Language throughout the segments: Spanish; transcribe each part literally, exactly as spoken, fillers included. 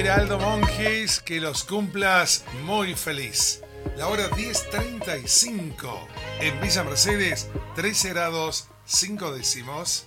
Aldo Monjes, que los cumplas muy feliz. La hora diez treinta y cinco en Villa Mercedes, trece grados cinco décimos.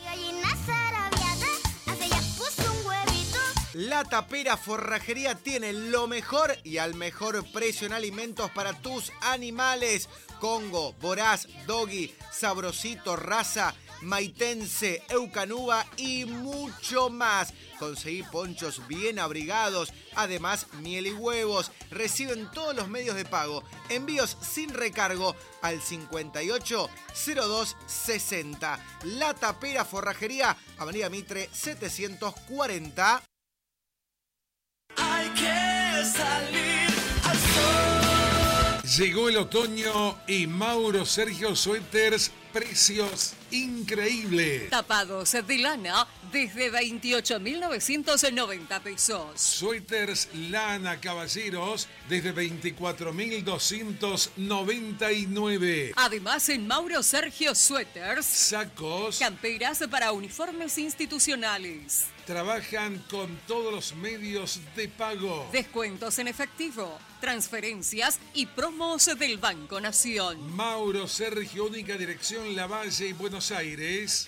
La Tapera Forrajería tiene lo mejor y al mejor precio en alimentos para tus animales. Congo, Voraz, Doggy, Sabrosito, Raza, Maitense, Eucanuba y mucho más. Conseguí ponchos bien abrigados, además miel y huevos. Reciben todos los medios de pago. Envíos sin recargo al cincuenta y ocho cero dos sesenta. La Tapera Forrajería, Avenida Mitre setecientos cuarenta. Hay que salir al sol. Llegó el otoño y Mauro Sergio Suéteres, precios increíbles. Tapados de lana desde veintiocho mil novecientos noventa pesos. Suéteres lana caballeros desde veinticuatro mil doscientos noventa y nueve. Además en Mauro Sergio Suéteres, sacos, camperas para uniformes institucionales. Trabajan con todos los medios de pago. Descuentos en efectivo, transferencias y promos del Banco Nación. Mauro Sergio, única dirección Lavalle y Buenos Aires.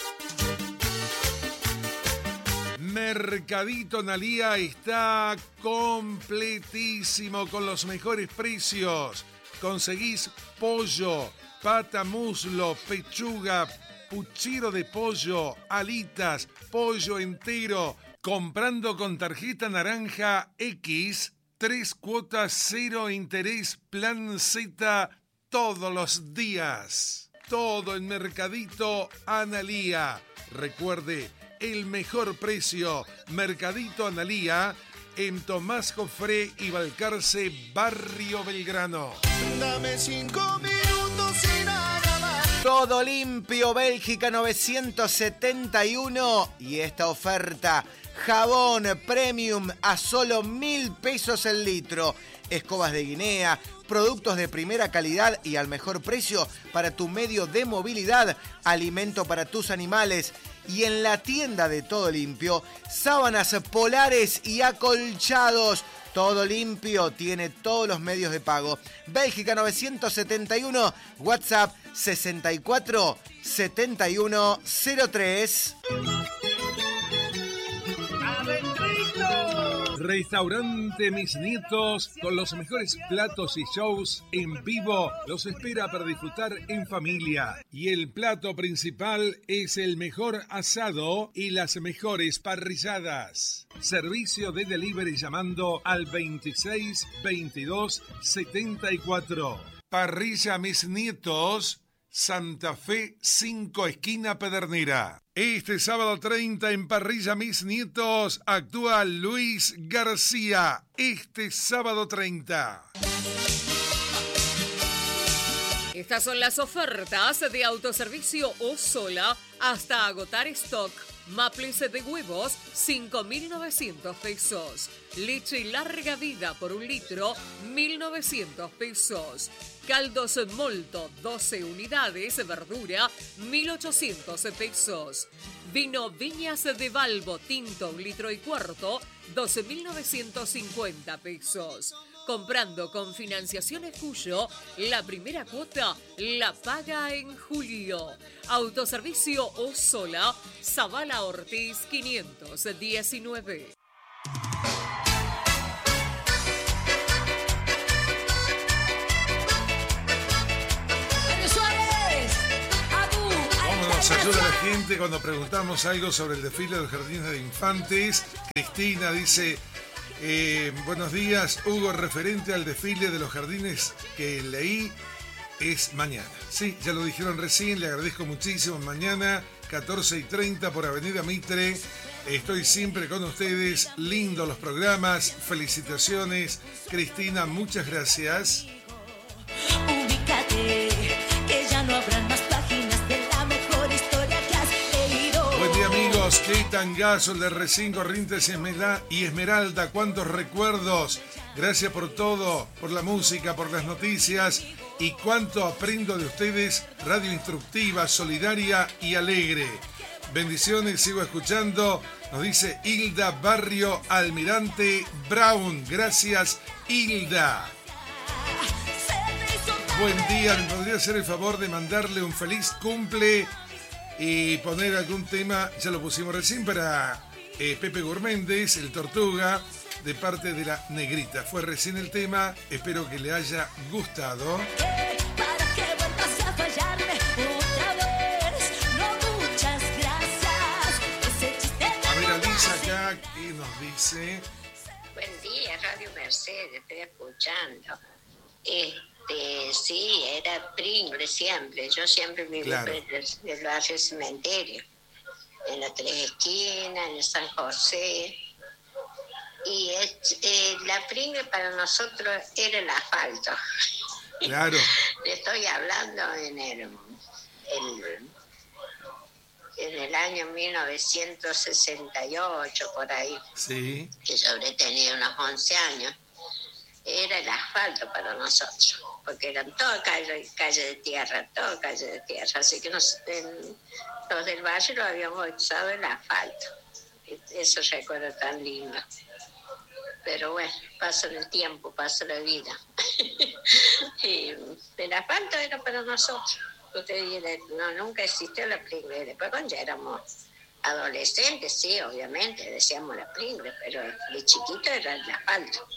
Mercadito Analía está completísimo con los mejores precios. Conseguís pollo, pata, muslo, pechuga, puchero de pollo, alitas, pollo entero. Comprando con tarjeta naranja X, tres cuotas, cero interés, plan Z todos los días. Todo en Mercadito Analía. Recuerde, el mejor precio. Mercadito Analía en Tomás Jofré y Balcarce, Barrio Belgrano. Dame cinco minutos y nada más. Todo limpio, Bélgica novecientos setenta y uno. Y esta oferta, jabón premium a solo mil pesos el litro. Escobas de Guinea, productos de primera calidad y al mejor precio para tu medio de movilidad, alimento para tus animales. Y en la tienda de Todo Limpio, sábanas polares y acolchados. Todo Limpio tiene todos los medios de pago. Bélgica novecientos setenta y uno, WhatsApp sesenta y cuatro setenta y uno cero tres. Restaurante Mis Nietos, con los mejores platos y shows en vivo, los espera para disfrutar en familia. Y el plato principal es el mejor asado y las mejores parrilladas. Servicio de delivery llamando al veintiséis veintidós setenta y cuatro. Parrilla Mis Nietos, Santa Fe cinco, esquina Pedernera. Este sábado treinta en Parrilla Mis Nietos actúa Luis García. Este sábado treinta. Estas son las ofertas de autoservicio Osola hasta agotar stock. Maples de huevos, cinco mil novecientos pesos. Leche larga vida por un litro, mil novecientos pesos. Caldos Molto, doce unidades, verdura, mil ochocientos pesos. Vino Viñas de Valvo, tinto, un litro y cuarto, doce mil novecientos cincuenta pesos. Comprando con Financiaciones Cuyo, la primera cuota la paga en julio. Autoservicio Osola, Zavala Ortiz quinientos diecinueve. Nos ayuda la gente cuando preguntamos algo sobre el desfile de los jardines de infantes. Cristina dice, eh, buenos días, Hugo, referente al desfile de los jardines que leí, es mañana. Sí, ya lo dijeron recién, le agradezco muchísimo. Mañana, catorce y treinta por Avenida Mitre. Estoy siempre con ustedes, lindo los programas, felicitaciones. Cristina, muchas gracias. Ubícate, que ya no habrán más páginas de la mejor historia que has leído. Buen día, amigos. Qué tangazo el de Recién, Corrientes y Esmeralda. Cuántos recuerdos. Gracias por todo, por la música, por las noticias. Y cuánto aprendo de ustedes. Radio instructiva, solidaria y alegre. Bendiciones, sigo escuchando. Nos dice Hilda Barrio Almirante Brown. Gracias, Hilda. Buen día, ¿me podría hacer el favor de mandarle un feliz cumple y poner algún tema? Ya lo pusimos recién para eh, Pepe Gourméndez, el Tortuga, de parte de la Negrita. Fue recién el tema, espero que le haya gustado. Para que vuelvas a fallarme otra vez. No, muchas gracias. Ese chiste A ver, Alisa acá, ¿qué nos dice? Buen día, Radio Mercedes, estoy escuchando. Este, sí, era Pringles siempre. Yo siempre viví Claro. en el, el barrio Cementerio, en las Tres Esquinas, en el San José. Y es, eh, la Pringles para nosotros era el asfalto. Claro, Le estoy hablando en el, el- en el año mil novecientos sesenta y ocho, por ahí, sí, que yo habré tenido unos once años. Era el asfalto para nosotros, porque eran todas calles calle de tierra, todo calle de tierra, así que nos, en- los del barrio lo habíamos usado el asfalto. Eso recuerdo tan lindo. Pero bueno, pasa el tiempo, pasa la vida. Y el asfalto era para nosotros. Usted dice, no, nunca existió la Pringles. Después cuando ya éramos adolescentes, sí, obviamente, decíamos la Pringles, pero de chiquito era el asfalto.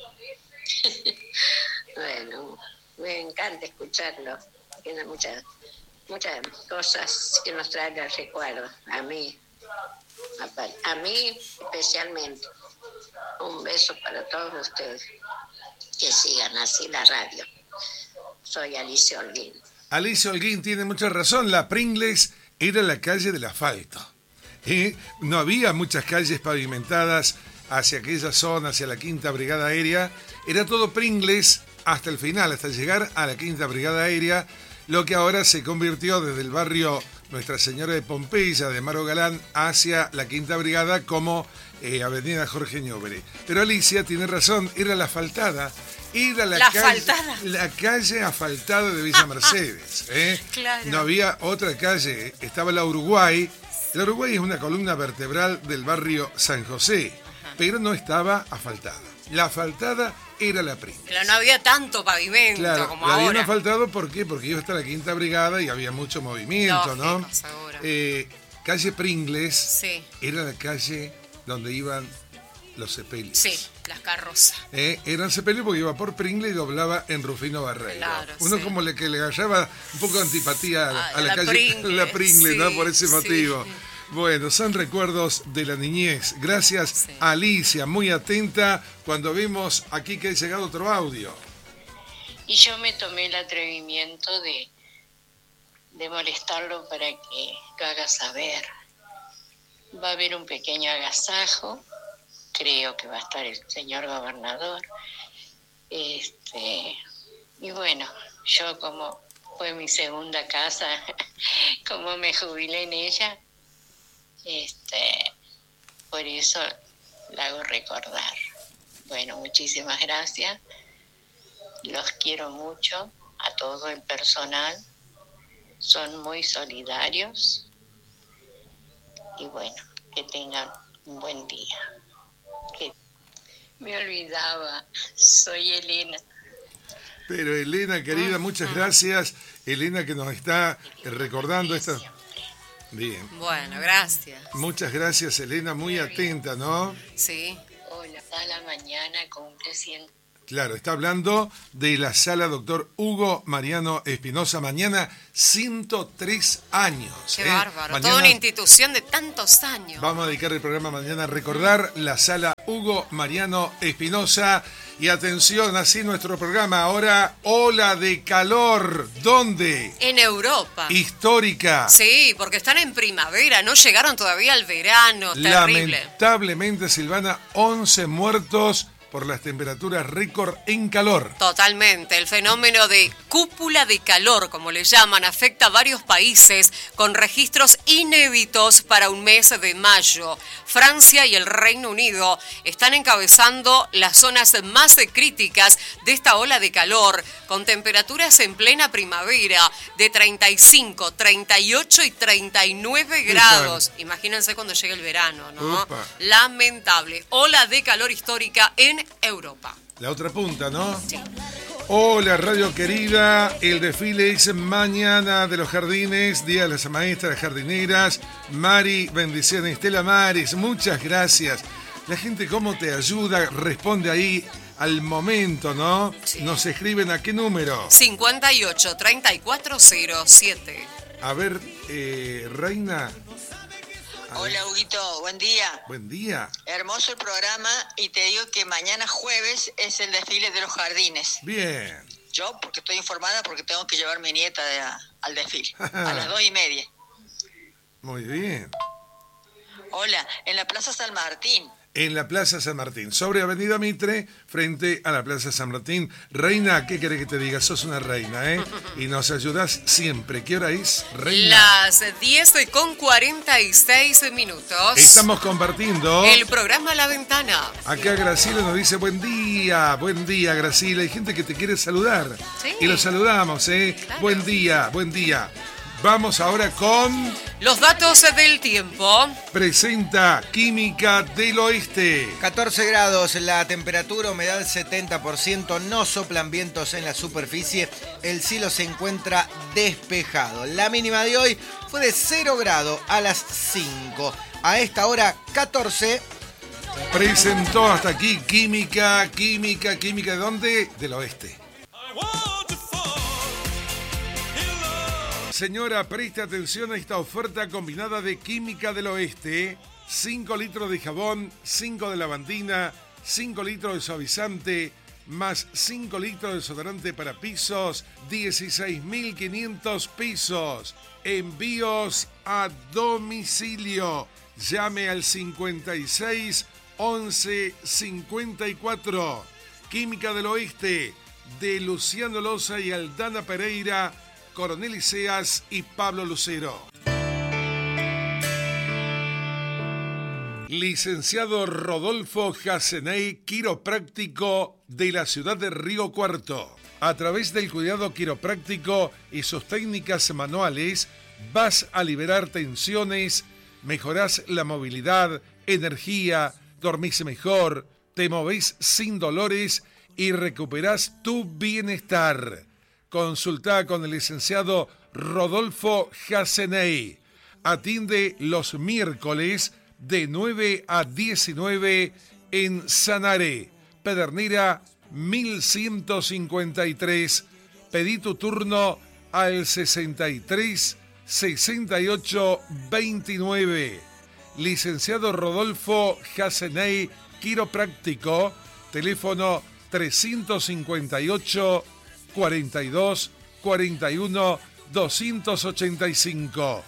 Bueno, me encanta escucharlo. Tiene muchas, muchas cosas que nos traen el recuerdo. A mí, a, a mí especialmente. Un beso para todos ustedes. Que sigan así la radio. Soy Alicia Holguín. Alicia Holguín tiene mucha razón. La Pringles era la calle del asfalto. ¿Eh? No había muchas calles pavimentadas hacia aquella zona, hacia la Quinta Brigada Aérea. Era todo Pringles hasta el final, hasta llegar a la Quinta Brigada Aérea, lo que ahora se convirtió desde el barrio Nuestra Señora de Pompeya, de Maro Galán, hacia la Quinta Brigada como eh, Avenida Jorge Ñobre. Pero Alicia tiene razón, era la asfaltada. Era la, ¿La calle, asfaltada? la calle asfaltada de Villa Mercedes. ¿eh? Claro. No había otra calle, estaba la Uruguay. La Uruguay es una columna vertebral del barrio San José, pero no estaba asfaltada. La asfaltada era la Pringles. Claro, no había tanto pavimento Claro, como la habían ahora. asfaltado, ¿por qué? Porque iba hasta la Quinta Brigada y había mucho movimiento, ¿no? Lógico, seguro. Eh, calle Pringles Sí. era la calle donde iban los sepelios. Sí, las carrozas. Eh, eran sepelios porque iba por Pringles y doblaba en Rufino Barreiro. Claro, Uno sí. como le que le hallaba un poco de antipatía a, Ah, a la, la calle Pringles, la Pringles, ¿no? sí, Por ese sí. motivo. Bueno, son recuerdos de la niñez. Gracias, Sí. Alicia, muy atenta cuando vemos aquí que ha llegado otro audio. Y yo me tomé el atrevimiento de, de molestarlo para que lo haga saber. Va a haber un pequeño agasajo, creo que va a estar el señor gobernador. Este, y bueno, yo como fue mi segunda casa, como me jubilé en ella, este, por eso la hago recordar. Bueno, muchísimas gracias. Los quiero mucho, a todo el personal. Son muy solidarios. Y bueno, que tengan un buen día. Que... Me olvidaba, soy Elena. Pero Elena, querida, muchas gracias. Elena que nos está recordando esta... Bien. Bueno, gracias. Muchas gracias, Elena, muy atenta, ¿no? Sí. Hola, a la mañana cumple cien. Claro, está hablando de la sala doctor Hugo Mariano Espinosa. Mañana, ciento tres años. Qué ¿eh? bárbaro. Mañana Toda una institución de tantos años. vamos a dedicar el programa mañana a recordar la sala Hugo Mariano Espinosa. Y atención, así nuestro programa. Ahora, ola de calor. ¿Dónde? En Europa. Histórica. Sí, porque están en primavera, no llegaron todavía al verano. Terrible. Lamentablemente, Silvana, once muertos por las temperaturas récord en calor. Totalmente. El fenómeno de cúpula de calor, como le llaman, afecta a varios países con registros inéditos para un mes de mayo. Francia y el Reino Unido están encabezando las zonas más críticas de esta ola de calor, con temperaturas en plena primavera de treinta y cinco, treinta y ocho y treinta y nueve grados. Imagínense cuando llegue el verano, ¿no? Upa. Lamentable. Ola de calor histórica en Europa. La otra punta, ¿no? Sí. Hola, radio querida. El desfile es mañana de los jardines, Día de las Maestras Jardineras. Mari, bendiciones. Estela Maris, muchas gracias. La gente, ¿cómo te ayuda? Responde ahí al momento, ¿no? Sí. Nos escriben a qué número. cincuenta y ocho, treinta y cuatro, cero siete. A ver, eh, Reina. Hola, Huguito, buen día. Buen día. Hermoso el programa y te digo que mañana jueves es el desfile de los jardines. Bien. Yo, porque estoy informada, porque tengo que llevar a mi nieta de, a, al desfile, a las dos y media. Muy bien. Hola, en la Plaza San Martín. En la Plaza San Martín, sobre Avenida Mitre, frente a la Plaza San Martín. Reina, ¿qué querés que te diga? Sos una reina, ¿eh? Y nos ayudás siempre. ¿Qué hora es, Reina? Las diez con cuarenta y seis minutos. Estamos compartiendo el programa La Ventana. Acá Graciela nos dice, buen día, buen día, Graciela. Hay gente que te quiere saludar. Sí. Y los saludamos, ¿eh? Claro. Buen día, buen día. Vamos ahora con los datos del tiempo. Presenta Química del Oeste. catorce grados la temperatura, humedad setenta por ciento, no soplan vientos en la superficie, el cielo se encuentra despejado. La mínima de hoy fue de cero grados a las cinco. A esta hora catorce. Presentó hasta aquí Química, Química, Química. ¿De dónde? Del Oeste. Señora, preste atención a esta oferta combinada de Química del Oeste. cinco litros de jabón, cinco de lavandina, cinco litros de suavizante, más cinco litros de desodorante para pisos, dieciséis mil quinientos pesos. Envíos a domicilio. Llame al cincuenta y seis, once, cincuenta y cuatro. Química del Oeste, de Luciano Loza y Aldana Pereira, Coronel Iseas y Pablo Lucero. Licenciado Rodolfo Jaceney, quiropráctico de la ciudad de Río Cuarto. A través del cuidado quiropráctico y sus técnicas manuales, vas a liberar tensiones, mejorás la movilidad, energía, dormís mejor, te movés sin dolores y recuperás tu bienestar. Consulta con el licenciado Rodolfo Jaceney. Atiende los miércoles de nueve a diecinueve en Sanaré, Pedernera mil ciento cincuenta y tres. Pedí tu turno al sesenta y tres, sesenta y ocho, veintinueve. Licenciado Rodolfo Jaceney, quiropráctico, teléfono trescientos cincuenta y ocho, cuarenta y dos, cuarenta y uno, doscientos ochenta y cinco.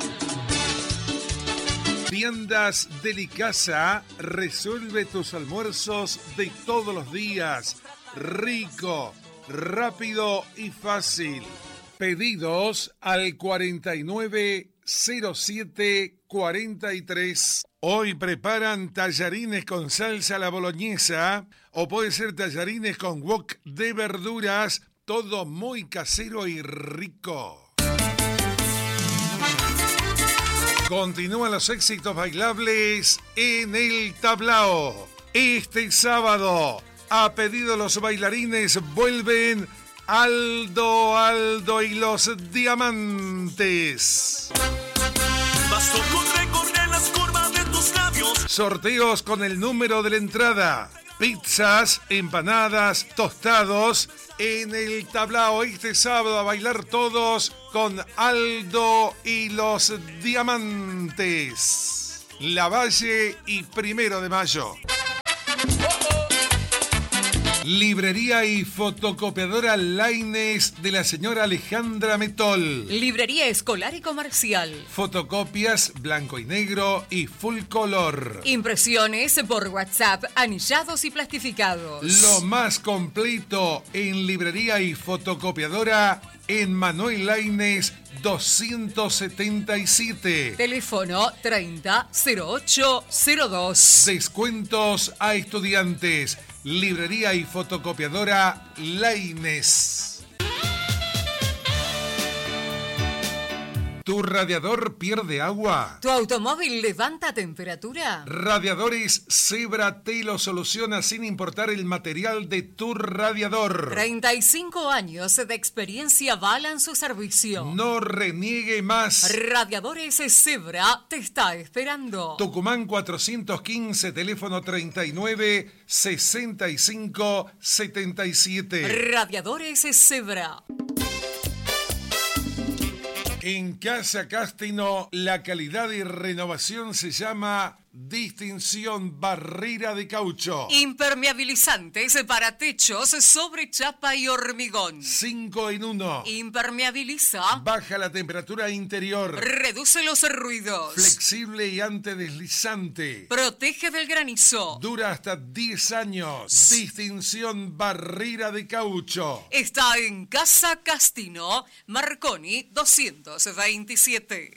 Viandas Delicasa resuelve tus almuerzos de todos los días. Rico, rápido y fácil. Pedidos al cuarenta y nueve, cero siete, cuarenta y tres. Hoy preparan tallarines con salsa a la boloñesa o puede ser tallarines con wok de verduras, todo muy casero y rico. Continúan los éxitos bailables en el Tablao. Este sábado, a pedido de los bailarines, vuelven Aldo, Aldo y los Diamantes. Bastó con recorrer las curvas de tus labios. Sorteos con el número de la entrada. Pizzas, empanadas, tostados en el Tablao este sábado a bailar todos con Aldo y los Diamantes. Lavalle y Primero de Mayo. Librería y fotocopiadora Laines de la señora Alejandra Metol. Librería escolar y comercial. Fotocopias blanco y negro y full color. Impresiones por WhatsApp, anillados y plastificados. Lo más completo en librería y fotocopiadora en Manuel Laines doscientos setenta y siete. Teléfono treinta cero ocho cero dos. Descuentos a estudiantes. Librería y fotocopiadora Laines. ¿Tu radiador pierde agua? ¿Tu automóvil levanta temperatura? Radiadores Zebra te lo soluciona sin importar el material de tu radiador. treinta y cinco años de experiencia avalan su servicio. No reniegue más. Radiadores Zebra te está esperando. Tucumán cuatrocientos quince, teléfono treinta y nueve sesenta y cinco setenta y siete. Radiadores Zebra. En Casa Castino, la calidad y renovación se llama Distinción Barrera de Caucho. Impermeabilizantes para techos sobre chapa y hormigón. Cinco en uno. Impermeabiliza. Baja la temperatura interior. Reduce los ruidos. Flexible y antideslizante. Protege del granizo. Dura hasta diez años. Distinción Barrera de Caucho. Está en Casa Castino, Marconi doscientos veintisiete.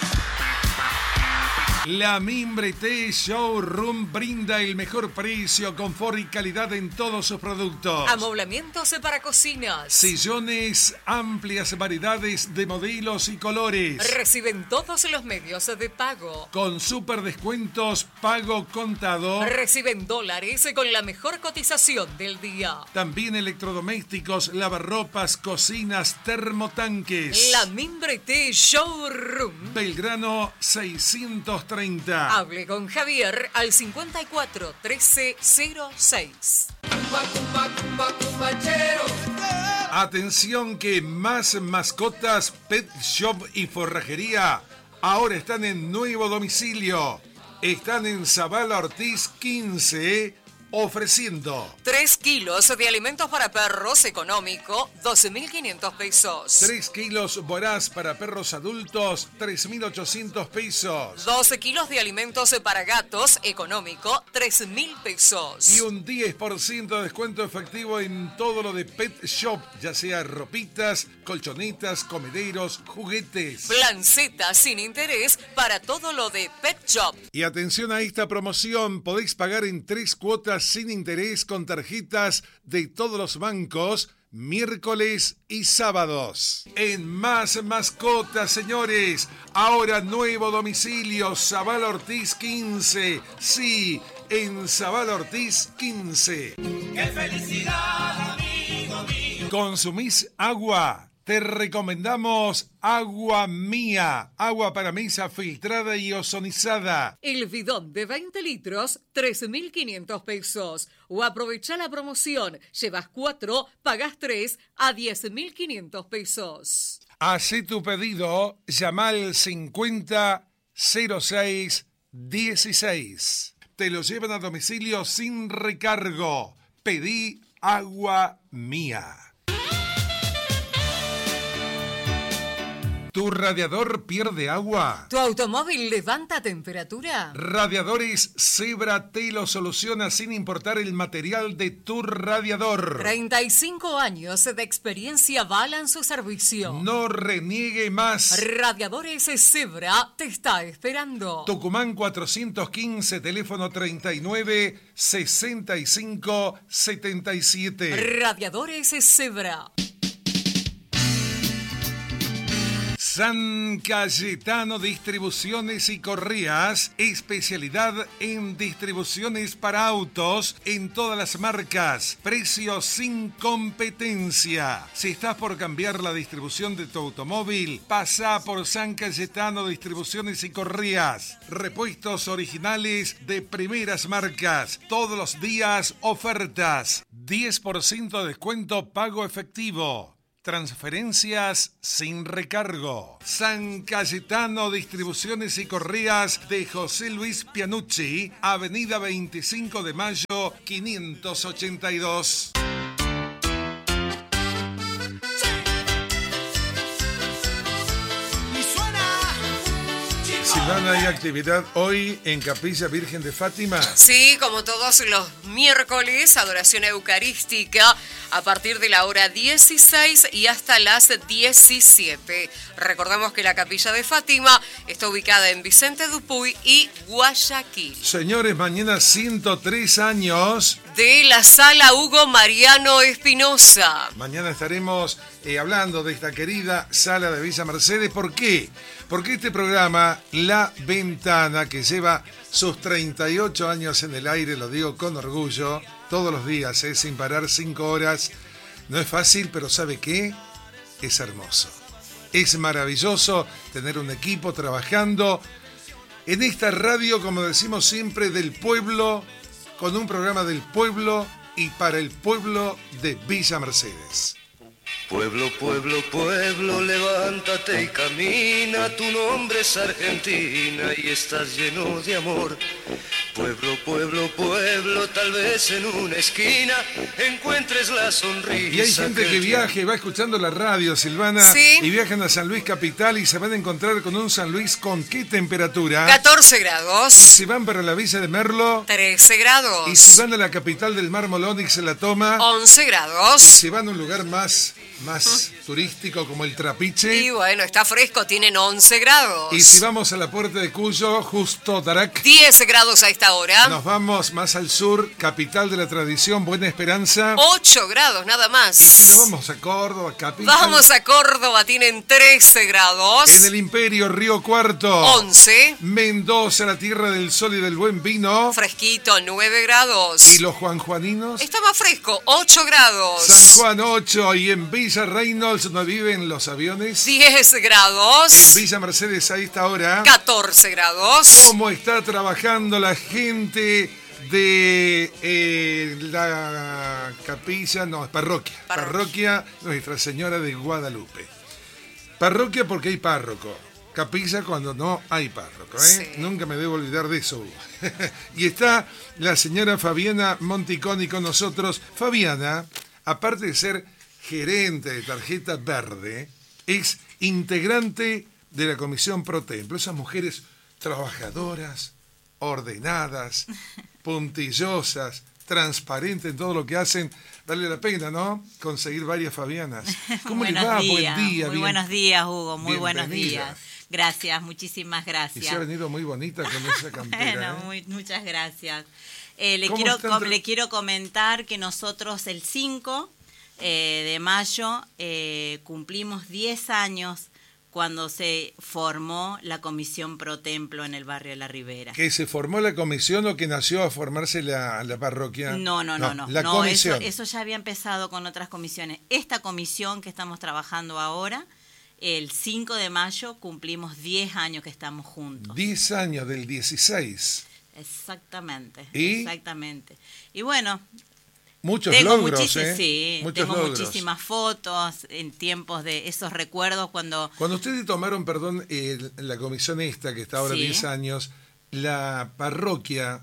La Mimbre T Showroom brinda el mejor precio, confort y calidad en todos sus productos. Amoblamientos para cocinas. Sillones, amplias variedades de modelos y colores. Reciben todos los medios de pago. Con super descuentos, pago contado. Reciben dólares con la mejor cotización del día. También electrodomésticos, lavarropas, cocinas, termotanques. La Mimbre T Showroom. Belgrano seiscientos treinta. Hable con Javier al cincuenta y cuatro trece cero seis. Atención que más mascotas, pet shop y forrajería ahora están en nuevo domicilio. Están en Zavala Ortiz quince, ofreciendo tres kilos de alimentos para perros económico, doce mil quinientos pesos. tres kilos Voraz para perros adultos, tres mil ochocientos pesos. doce kilos de alimentos para gatos económico, tres mil pesos. Y un diez por ciento de descuento efectivo en todo lo de Pet Shop, ya sea ropitas, colchonetas, comederos, juguetes. Plan Z sin interés para todo lo de Pet Shop. Y atención a esta promoción, podéis pagar en tres cuotas sin interés con tarjetas de todos los bancos, miércoles y sábados. En Más Mascotas, señores, ahora nuevo domicilio, Zavala Ortiz quince. Sí, en Zavala Ortiz quince. ¡Qué felicidad, amigo mío! ¿Consumís agua? Te recomendamos Agua Mía, agua para mesa filtrada y ozonizada. El bidón de veinte litros, tres mil quinientos pesos. O aprovecha la promoción, llevas cuatro, pagas tres a diez mil quinientos pesos. Hacé tu pedido, llama al cincuenta cero seis dieciséis. Te lo llevan a domicilio sin recargo. Pedí Agua Mía. ¿Tu radiador pierde agua? ¿Tu automóvil levanta temperatura? Radiadores Zebra te lo soluciona sin importar el material de tu radiador. treinta y cinco años de experiencia avalan su servicio. No reniegue más. Radiadores Zebra te está esperando. Tucumán cuatrocientos quince, teléfono treinta y nueve sesenta y cinco setenta y siete. Radiadores Zebra. San Cayetano Distribuciones y Correas, especialidad en distribuciones para autos en todas las marcas, precios sin competencia. Si estás por cambiar la distribución de tu automóvil, pasa por San Cayetano Distribuciones y Correas. Repuestos originales de primeras marcas, todos los días ofertas, diez por ciento de descuento pago efectivo. Transferencias sin recargo. San Cayetano, distribuciones y correas de José Luis Pianucci, Avenida veinticinco de Mayo, quinientos ochenta y dos. Silvana, ¿hay actividad hoy en Capilla Virgen de Fátima? Sí, como todos los miércoles, adoración eucarística a partir de la hora dieciséis y hasta las diecisiete. Recordamos que la Capilla de Fátima está ubicada en Vicente Dupuy y Guayaquil. Señores, mañana ciento tres años de la Sala Hugo Mariano Espinosa. Mañana estaremos eh, hablando de esta querida Sala de Villa Mercedes. ¿Por qué? Porque este programa, La Ventana, que lleva sus treinta y ocho años en el aire, lo digo con orgullo, todos los días, eh, sin parar, cinco horas, no es fácil, pero ¿sabe qué? Es hermoso. Es maravilloso tener un equipo trabajando en esta radio, como decimos siempre, del pueblo, con un programa del pueblo y para el pueblo de Villa Mercedes. Pueblo, pueblo, pueblo, levántate y camina, tu nombre es Argentina y estás lleno de amor. Pueblo, pueblo, pueblo, tal vez en una esquina encuentres la sonrisa. Y hay gente que viaja y va escuchando la radio, Silvana, ¿sí? Y viajan a San Luis Capital y se van a encontrar con un San Luis con ¿qué temperatura? catorce grados. Y si van para la Villa de Merlo, trece grados. Y si van a la capital del mármol Onix en La Toma, once grados. Y si van a un lugar más, más turístico como el Trapiche, y bueno, está fresco, tienen once grados. Y si vamos a la Puerta de Cuyo, justo Tarac, diez grados a esta hora. Nos vamos más al sur, capital de la tradición, Buena Esperanza, ocho grados nada más. Y si nos vamos a Córdoba, capital, vamos a Córdoba, tienen trece grados. En el Imperio, Río Cuarto, once. Mendoza, la tierra del sol y del buen vino, fresquito, nueve grados. Y los juanjuaninos, está más fresco, ocho grados. San Juan, ocho. Y en Villa Reynolds, donde viven los aviones, diez grados. En Villa Mercedes a esta hora, catorce grados. ¿Cómo está trabajando la gente de eh, la capilla, no, parroquia, parroquia, parroquia Nuestra Señora de Guadalupe? Parroquia porque hay párroco, capilla cuando no hay párroco, ¿eh? Sí. Nunca me debo olvidar de eso. Y está la señora Fabiana Monticoni con nosotros. Fabiana, aparte de ser gerente de Tarjeta Verde, es integrante de la Comisión Pro Templo. Esas mujeres trabajadoras, ordenadas, puntillosas, transparentes en todo lo que hacen. Vale la pena, ¿no? Conseguir varias Fabianas. ¿Cómo les va? Días, Buen día. Muy bien. buenos días, Hugo. Muy Bienvenida. buenos días. Gracias, muchísimas gracias. Y se ha venido muy bonita con esa campera. Bueno, ¿eh? muy, muchas gracias. Eh, le, ¿Cómo quiero, están com- tra- le quiero comentar que nosotros el cinco eh, de mayo eh, cumplimos diez años cuando se formó la Comisión Pro Templo en el barrio de La Ribera. ¿Que se formó la comisión o que nació a formarse la, la parroquia? No, no, no, no. La no, comisión. Eso, eso ya había empezado con otras comisiones. Esta comisión que estamos trabajando ahora, el cinco de mayo cumplimos diez años que estamos juntos. diez años del dieciséis. Exactamente, ¿Y? exactamente. Y bueno, Muchos tengo logros, muchis- ¿eh? sí, Muchos tengo logros. muchísimas fotos en tiempos de esos recuerdos cuando... Cuando ustedes tomaron, perdón, eh, la comisión esta, que está ahora Sí. diez años, la parroquia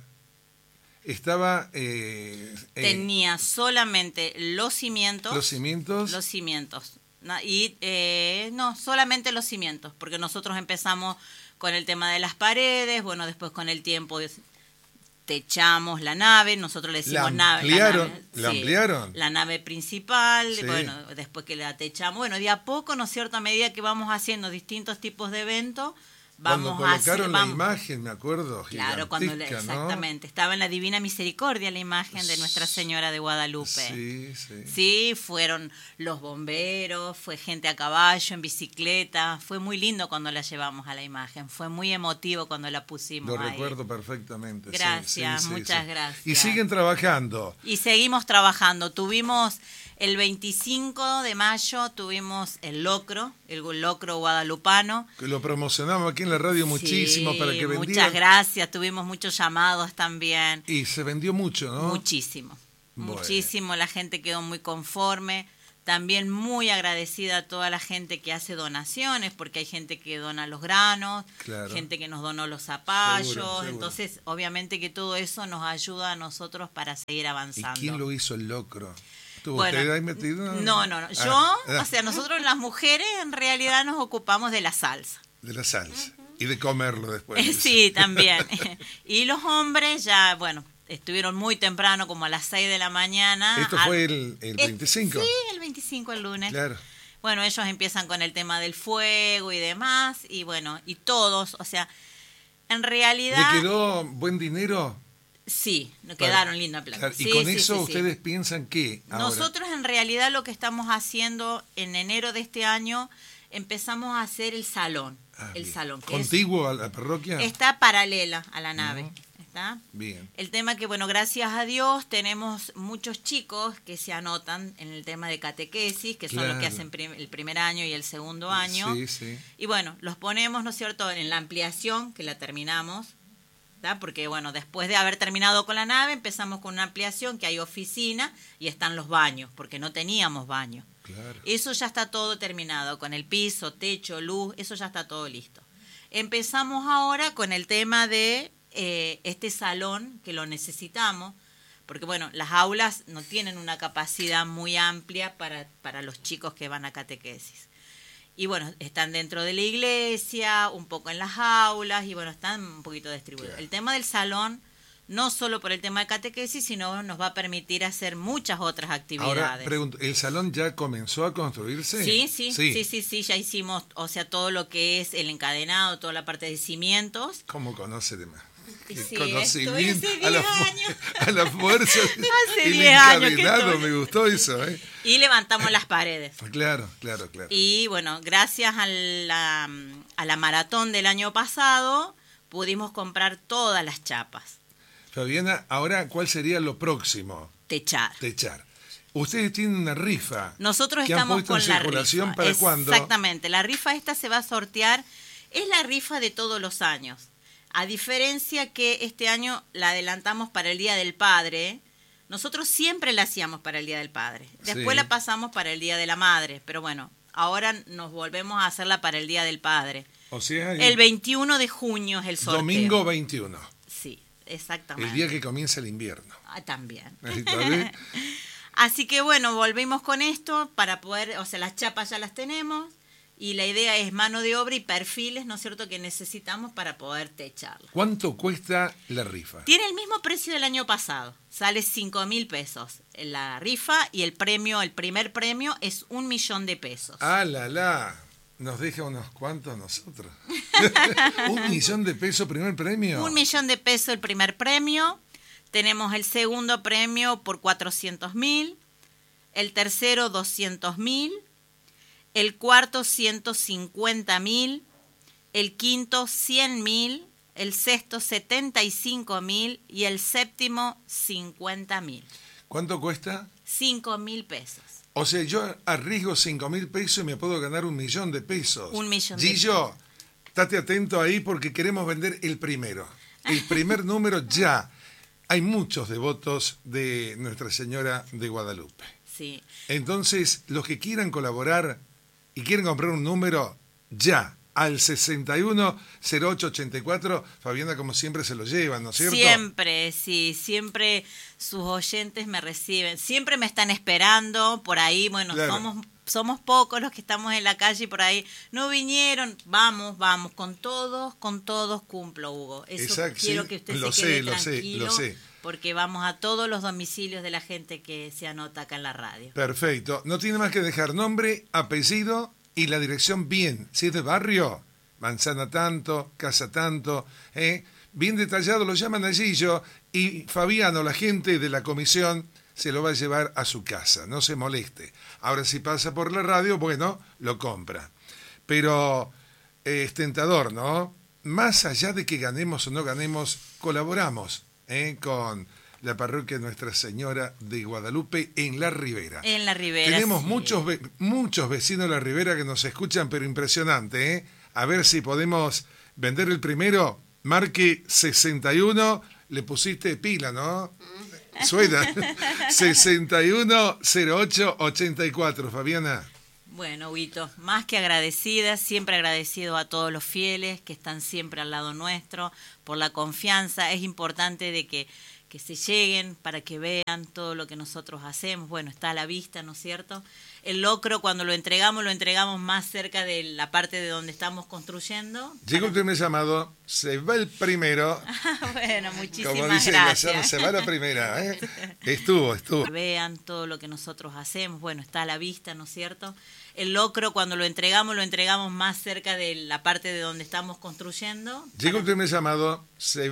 estaba... eh, eh, tenía solamente los cimientos. los cimientos. Los cimientos. Na- Y eh, no, solamente los cimientos, porque nosotros empezamos con el tema de las paredes, bueno, después con el tiempo des- techamos la nave, nosotros le decimos La nave. ampliaron, nave, la ampliaron. La nave principal, Sí. bueno, después que la techamos, bueno, de a poco, ¿no es cierto? A medida que vamos haciendo distintos tipos de eventos, Cuando vamos a hacer... colocaron la vamos- imagen, me acuerdo, Claro, cuando le- gigantesca, ¿no? exactamente. Estaba en la Divina Misericordia la imagen de Nuestra Señora de Guadalupe. Sí, sí. Sí, fueron los bomberos, fue gente a caballo, en bicicleta. Fue muy lindo cuando la llevamos a la imagen. Fue muy emotivo cuando la pusimos Lo ahí. recuerdo perfectamente. sí, Gracias, sí, sí, muchas sí. gracias. Y siguen trabajando. Y seguimos trabajando. Tuvimos el veinticinco de mayo, tuvimos el locro, el locro guadalupano. Que lo promocionamos aquí en la radio muchísimo Sí, para que muchas vendieran. gracias. Tuvimos muchos llamados también. Y se vendió mucho, ¿no? Muchísimo, Bueno. muchísimo. La gente quedó muy conforme. También muy agradecida a toda la gente que hace donaciones, porque hay gente que dona los granos, Claro. gente que nos donó los zapallos, Seguro, seguro. entonces obviamente que todo eso nos ayuda a nosotros para seguir ¿Y avanzando. quién lo hizo el locro? ¿Estuvo Bueno, usted ahí metido? No, no, no. Ah, Yo, ah, o sea, nosotros las mujeres en realidad nos ocupamos de la salsa. de la salsa. Y de comerlo después. Sí, también. Y los hombres ya, bueno, estuvieron muy temprano, como a las seis de la mañana. Esto Al- fue el, el Eh, veinticinco. Sí, el veinticinco, el lunes. Claro. Bueno, ellos empiezan con el tema del fuego y demás, y bueno, y todos, o sea, en realidad... ¿Le quedó buen dinero? Sí, nos Para- quedaron linda plata. Claro, y Sí, con sí, eso sí, sí. ustedes piensan que ahora, Nosotros en realidad lo que estamos haciendo en enero de este año, empezamos a hacer el salón. Ah, el bien. salón, que es- ¿Contiguo a la parroquia? está paralela a la nave. ¿Está? Bien. El tema que, bueno, gracias a Dios tenemos muchos chicos que se anotan en el tema de catequesis, que son los que Claro. hacen prim- el primer año y el segundo año. Sí, sí. Y bueno, los ponemos, ¿no es cierto?, en la ampliación, que la terminamos, ¿tá? Porque, bueno, después de haber terminado con la nave, empezamos con una ampliación, que hay oficina y están los baños, porque no teníamos baño. Claro. Eso ya está todo terminado, con el piso, techo, luz, eso ya está todo listo. Empezamos ahora con el tema de eh, este salón, que lo necesitamos, porque bueno, las aulas no tienen una capacidad muy amplia para, para los chicos que van a catequesis. Y bueno, están dentro de la iglesia, un poco en las aulas, y bueno, están un poquito distribuidos. El tema del salón, no solo por el tema de catequesis, sino nos va a permitir hacer muchas otras actividades. Ahora, pregunto, ¿el salón ya comenzó a construirse? Sí, sí, sí, sí, sí, ya hicimos, o sea, todo lo que es el encadenado, toda la parte de cimientos. ¿Cómo conoce de más? Sí, Que esto conocí hace bien diez a la, fu- años. a la fuerza. Hace el diez años que encadenado, estoy. me gustó eso, ¿eh? Y levantamos las paredes. Claro, claro, claro. Y bueno, gracias a la, a la maratón del año pasado, pudimos comprar todas las chapas. Fabiana, ahora, ¿cuál sería lo próximo? Techar. Techar. Ustedes tienen una rifa. Nosotros que han estamos puesto con en la circulación rifa. ¿para cuándo? Exactamente. La rifa esta se va a sortear. Es la rifa de todos los años. A diferencia que este año la adelantamos para el Día del Padre. Nosotros siempre la hacíamos para el Día del Padre. Después Sí. la pasamos para el Día de la Madre. Pero bueno, ahora nos volvemos a hacerla para el Día del Padre. O sea, El veintiuno de junio es el sorteo. domingo veintiuno, Sí, exactamente. el día que comienza el invierno. Ah, también. Ahí está, ¿ves? Así que bueno, volvimos con esto para poder, o sea, las chapas ya las tenemos y la idea es mano de obra y perfiles, ¿no es cierto?, que necesitamos para poder techarlo. ¿Cuánto cuesta la rifa? Tiene el mismo precio del año pasado, sale cinco mil pesos en la rifa y el premio, el primer premio es un millón de pesos. Ah, la, la. Nos deja unos cuantos a nosotros. ¿Un millón de pesos primer premio? Un millón de pesos el primer premio, tenemos el segundo premio por cuatrocientos mil, el tercero doscientos mil, el cuarto ciento cincuenta mil, el quinto cien mil, el sexto setenta y cinco mil y el séptimo cincuenta mil. ¿Cuánto cuesta? cinco mil pesos. O sea, yo arriesgo cinco mil pesos y me puedo ganar un millón de pesos. Un millón de Gillo, estate atento ahí porque queremos vender el primero. El primer número ya. Hay muchos devotos de Nuestra Señora de Guadalupe. Sí. Entonces, los que quieran colaborar y quieren comprar un número, ya, al sesenta y uno cero ocho ochenta y cuatro, Fabiana, como siempre, se lo llevan, ¿no es cierto? Siempre, sí, siempre sus oyentes me reciben, siempre me están esperando por ahí, bueno, Claro. somos somos pocos los que estamos en la calle y por ahí no vinieron, vamos, vamos, con todos, con todos cumplo, Hugo. Eso Exacto, quiero sí, que usted lo se sé, quede lo sé, tranquilo, lo sé. porque vamos a todos los domicilios de la gente que se anota acá en la radio. Perfecto. No tiene más que dejar nombre, apellido y la dirección bien. Si es de barrio, manzana tanto, casa tanto, ¿eh? Bien detallado, lo llaman a Gillo y Fabiano, la gente de la comisión, se lo va a llevar a su casa, no se moleste. Ahora si pasa por la radio, bueno, lo compra. Pero eh, es tentador, ¿no? Más allá de que ganemos o no ganemos, colaboramos ¿eh? con la parroquia Nuestra Señora de Guadalupe en La Ribera. En la Ribera. Tenemos sí. muchos, ve- muchos vecinos de La Ribera que nos escuchan, pero impresionante, ¿eh? A ver si podemos vender el primero. Marque sesenta y uno, le pusiste pila, ¿no? Suena. sesenta y uno cero ocho ochenta y cuatro, Fabiana. Bueno, Huguito, más que agradecida, siempre agradecido a todos los fieles que están siempre al lado nuestro, por la confianza. Es importante de que, que se lleguen para que vean todo lo que nosotros hacemos. Bueno, está a la vista, ¿no es cierto? El locro, cuando lo entregamos, lo entregamos más cerca de la parte de donde estamos construyendo. Llega el primer llamado, se va el primero. Bueno, muchísimas Como dice gracias. la, se va la primera. ¿eh? Estuvo, estuvo. Vean todo lo que nosotros hacemos. Bueno, está a la vista, ¿no es cierto? El locro, cuando lo entregamos, lo entregamos más cerca de la parte de donde estamos construyendo. Llega el primer llamado, se